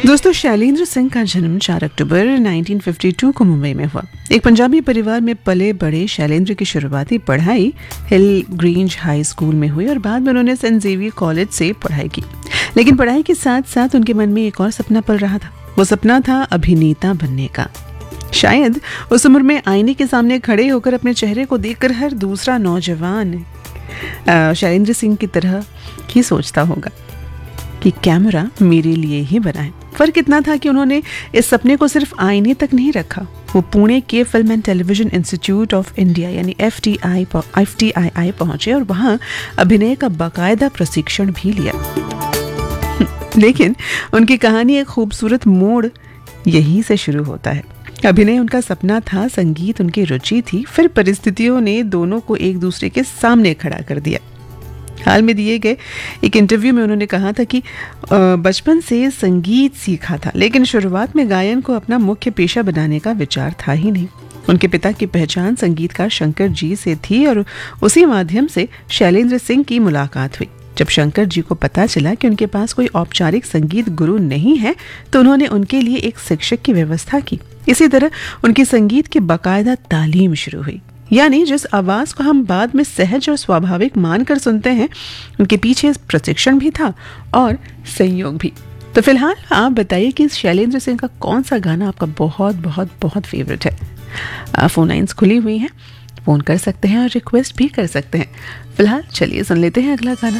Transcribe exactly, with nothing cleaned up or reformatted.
दोस्तों, शैलेंद्र सिंह का जन्म चार अक्टूबर उन्नीस सौ बावन को मुंबई में हुआ। एक पंजाबी परिवार में पले बड़े शैलेंद्र की शुरुआती पढ़ाई हिल ग्रींज हाई स्कूल में हुई और बाद में उन्होंने सेंट जेवियर कॉलेज से पढ़ाई की। लेकिन पढ़ाई के साथ साथ उनके मन में एक और सपना पल रहा था। वो सपना था अभिनेता बनने का। शायद उस उम्र में आईने के सामने खड़े होकर अपने चेहरे को देखकर हर दूसरा नौजवान शैलेंद्र सिंह की तरह ही सोचता होगा कि कैमरा मेरे लिए ही बना है। फर्क इतना था कि उन्होंने इस सपने को सिर्फ आईने तक नहीं रखा। वो पुणे के film and television institute of India यानी F T I F T I आई पहुंचे और वहां अभिनय का बाकायदा प्रशिक्षण भी लिया। लेकिन उनकी कहानी एक खूबसूरत मोड़ यहीं से शुरू होता है। अभिनय उनका सपना था, संगीत उनकी रुचि थी, फिर परिस्थितियों ने दोनों को एक दूसरे के सामने खड़ा कर दिया। हाल में दिए गए एक इंटरव्यू में उन्होंने कहा था कि बचपन से संगीत सीखा था, लेकिन शुरुआत में गायन को अपना मुख्य पेशा बनाने का विचार था ही नहीं। उनके पिता की पहचान संगीतकार शंकर जी से थी और उसी माध्यम से शैलेंद्र सिंह की मुलाकात हुई। जब शंकर जी को पता चला कि उनके पास कोई औपचारिक संगीत गुरु नहीं है, तो उन्होंने उनके लिए एक शिक्षक की व्यवस्था की। इसी तरह उनकी संगीत की बाकायदा तालीम शुरू हुई। यानी जिस आवाज को हम बाद में सहज और स्वाभाविक मानकर सुनते हैं, उनके पीछे प्रशिक्षण भी था और संयोग भी। तो फिलहाल आप बताइए कि शैलेंद्र सिंह का कौन सा गाना आपका बहुत बहुत बहुत फेवरेट है। फोन लाइन्स खुली हुई हैं, फोन कर सकते हैं और रिक्वेस्ट भी कर सकते हैं। फिलहाल चलिए सुन लेते हैं अगला गाना।